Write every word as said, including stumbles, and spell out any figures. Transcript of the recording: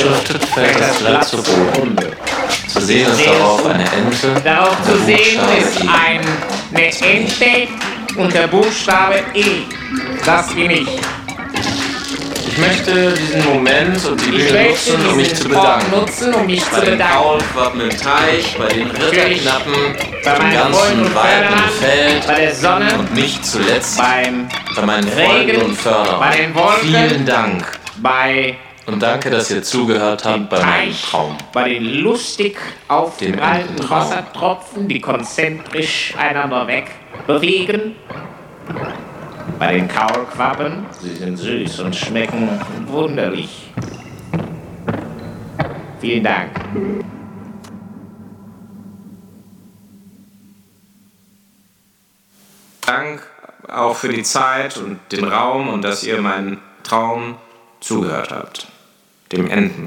beschriftet fällt das Blatt zu Boden. Zu sehen ist darauf eine Ente. Darauf zu sehen Buchstabe ist I. eine Ente und der Buchstabe E. Das bin ich. Ich möchte diesen Moment und die Ich Bühne möchte nutzen, um mich diesen zu bedanken. Ort nutzen, um mich Bei zu den bedanken. Kaulquappen im Teich, bei den Ritterknappen, Bei im meinen Freunden ganzen und weiten Förderern, Feld bei der Sonne, und nicht zuletzt beim bei meinen Freunden Regen, und Förderern. bei den Wolken, Vielen Dank bei und danke, dass ihr zugehört habt bei meinem Teich, Traum. bei den lustig Dem aufgeprallten Ententraum. Wassertropfen, die konzentrisch einander weg bewegen. Bei den Kaulquappen, sie sind süß und schmecken wunderlich. Vielen Dank. Dank auch für die Zeit und den Raum und dass ihr meinen Traum zugehört habt. Dem Enten.